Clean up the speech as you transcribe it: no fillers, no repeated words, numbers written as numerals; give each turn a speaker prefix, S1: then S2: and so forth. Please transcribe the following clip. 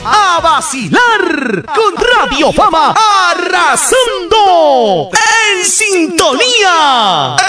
S1: a vacilar con Radio Fama arrasando en sintonía.